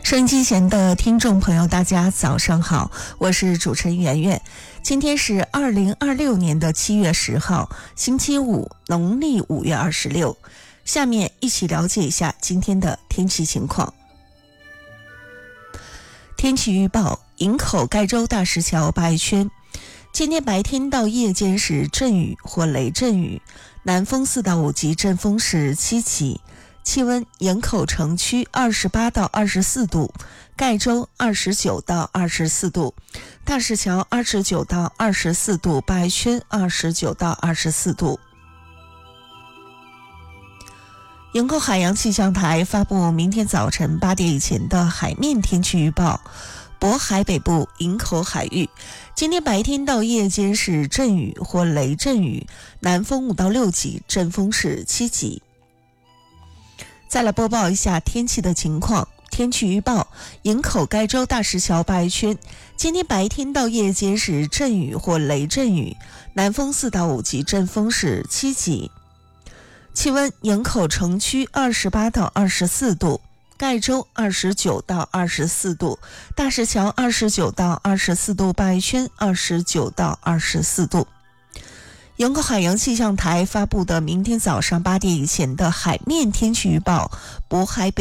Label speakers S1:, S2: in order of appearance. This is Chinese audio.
S1: 收音机前的听众朋友，大家早上好，我是主持人圆圆。今天是2026年的7月10号，星期五，农历5月26。下面一起了解一下今天的天气情况。天气预报：营口盖州大石桥八一圈，今天白天到夜间是阵雨或雷阵雨，南风4到5级，阵风是7级。气温：营口城区28到24度，盖州29到24度，大石桥29到24度，八一圈29到24度。营口海洋气象台发布明天早晨8点以前的海面天气预报。渤海北部营口海域，今天白天到夜间是阵雨或雷阵雨，南风5到6级，阵风是7级。再来播报一下天气的情况。天气预报：营口盖州大石桥八一圈，今天白天到夜间是阵雨或雷阵雨，南风4到5级，阵风是7级。气温：营口城区28到24度，盖州29到24度，大石桥29到24度，八一圈29到24度。营口海洋气象台发布的明天早上8点以前的海面天气预报：渤海北